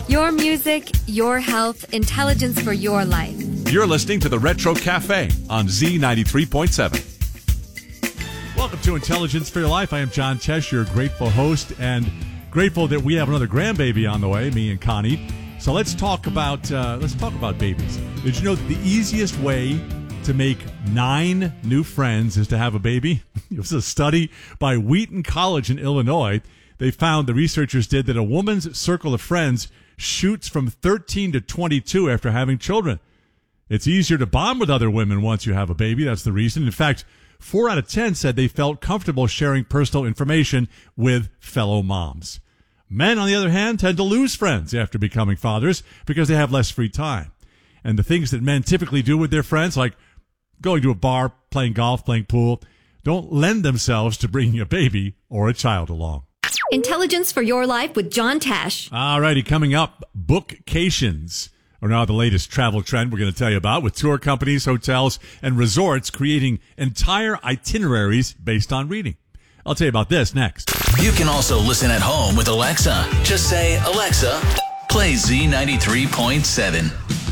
Your music, your health, intelligence for your life. You're listening to the Retro Cafe on Z93.7. Welcome to Intelligence for Your Life. I am John Tesh, your grateful host, and grateful that we have another grandbaby on the way, me and Connie. So let's talk about babies. Did you know that the easiest way to make 9 new friends is to have a baby? It was a study by Wheaton College in Illinois. They found, the researchers did, that a woman's circle of friends shoots from 13 to 22 after having children. It's easier to bond with other women once you have a baby. That's the reason. In fact, 4 out of 10 said they felt comfortable sharing personal information with fellow moms. Men, on the other hand, tend to lose friends after becoming fathers because they have less free time. And the things that men typically do with their friends, like going to a bar, playing golf, playing pool, don't lend themselves to bringing a baby or a child along. Intelligence for Your Life with John Tesh. All righty, coming up, bookcations are now the latest travel trend we're going to tell you about, with tour companies, hotels, and resorts creating entire itineraries based on reading. I'll tell you about this next. You can also listen at home with Alexa. Just say, Alexa, play Z93.7.